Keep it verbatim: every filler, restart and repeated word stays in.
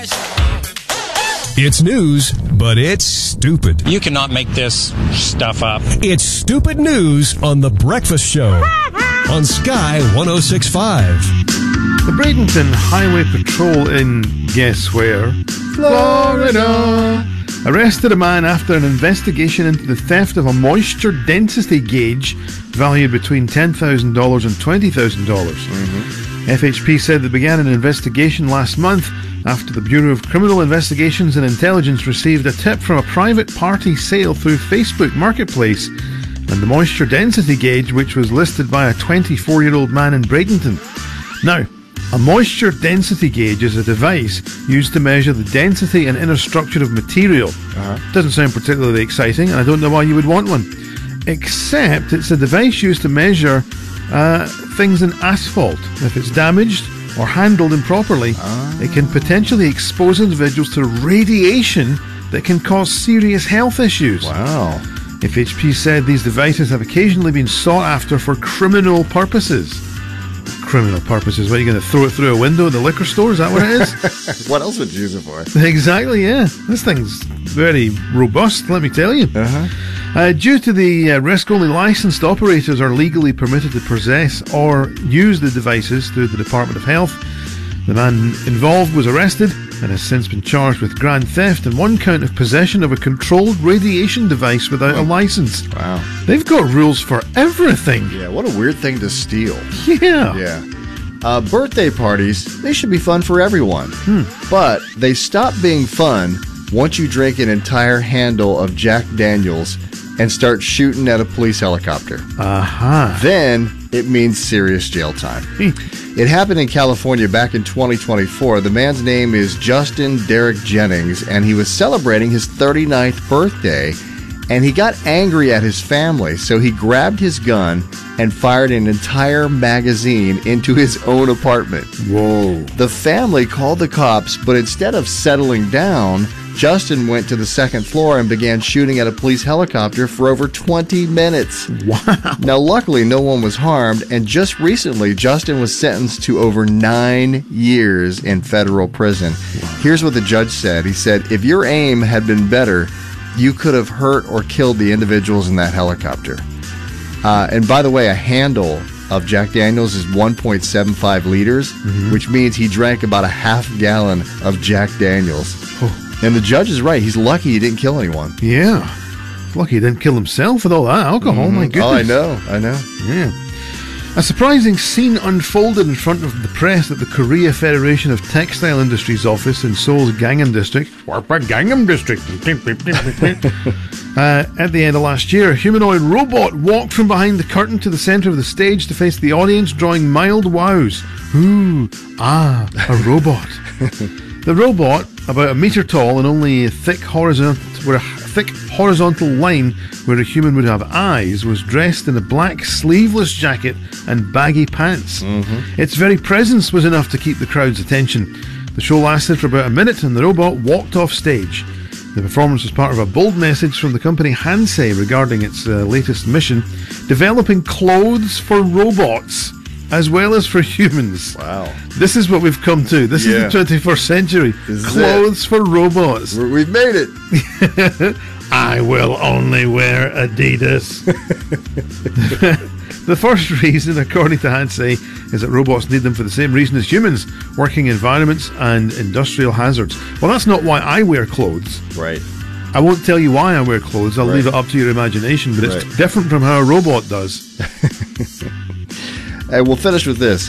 It's news, but it's stupid. You cannot make this stuff up. It's stupid news on The Breakfast Show on Sky one oh six point five. The Bradenton Highway Patrol in guess where? Florida. Arrested a man after an investigation into the theft of a moisture density gauge valued between ten thousand dollars and twenty thousand dollars. Mm-hmm. F H P said they began an investigation last month after the Bureau of Criminal Investigations and Intelligence received a tip from a private party sale through Facebook Marketplace, and the moisture density gauge, which was listed by a twenty-four-year-old man in Bradenton. Now, a moisture density gauge is a device used to measure the density and inner structure of material. Uh-huh. Doesn't sound particularly exciting, and I don't know why you would want one. Except it's a device used to measure uh, things in asphalt. If it's damaged or handled improperly, uh. it can potentially expose individuals to radiation that can cause serious health issues. Wow. F H P said these devices have occasionally been sought after for criminal purposes. Criminal purposes? What, are you going to throw it through a window at the liquor store? Is that what it is? What else would you use it for? Exactly, yeah. This thing's very robust, let me tell you. Uh-huh. Uh, due to the uh, risk, only licensed operators are legally permitted to possess or use the devices through the Department of Health. The man involved was arrested and has since been charged with grand theft and one count of possession of a controlled radiation device without a license. Wow. They've got rules for everything. Yeah, what a weird thing to steal. Yeah. Yeah. Uh, birthday parties, they should be fun for everyone. Hmm. But they stop being fun once you drink an entire handle of Jack Daniels and start shooting at a police helicopter. Aha. Then it means serious jail time. It happened in California back in twenty twenty-four. The man's name is Justin Derek Jennings, and he was celebrating his thirty-ninth birthday, and he got angry at his family, so he grabbed his gun and fired an entire magazine into his own apartment. Whoa. The family called the cops, but instead of settling down, Justin went to the second floor and began shooting at a police helicopter for over twenty minutes. Wow. Now, luckily, no one was harmed, and just recently, Justin was sentenced to over nine years in federal prison. Wow. Here's what the judge said. He said, if your aim had been better, you could have hurt or killed the individuals in that helicopter. Uh, and by the way, a handle of Jack Daniels is one point seven five liters, mm-hmm. which means he drank about a half gallon of Jack Daniels. Oh. And the judge is right. He's lucky he didn't kill anyone. Yeah. Lucky he didn't kill himself with all that alcohol. Mm-hmm. My goodness. Oh, I know. I know. Yeah. A surprising scene unfolded in front of the press at the Korea Federation of Textile Industries office in Seoul's Gangnam District. Gangnam District. uh, at the end of last year, a humanoid robot walked from behind the curtain to the center of the stage to face the audience, drawing mild wows. Ooh, ah, a robot. The robot, about a metre tall and only a thick horizontal, where a thick horizontal line where a human would have eyes, was dressed in a black sleeveless jacket and baggy pants. Mm-hmm. Its very presence was enough to keep the crowd's attention. The show lasted for about a minute and the robot walked off stage. The performance was part of a bold message from the company Hansei regarding its uh, latest mission, developing clothes for robots as well as for humans. Wow. This is what we've come to. This yeah. is the twenty-first century. Clothes it. for robots. We've made it. I will only wear Adidas. The first reason, according to Hansei, is that robots need them for the same reason as humans, working environments and industrial hazards. Well, that's not why I wear clothes. Right. I won't tell you why I wear clothes. I'll right. leave it up to your imagination, but right. it's different from how a robot does. And we'll finish with this.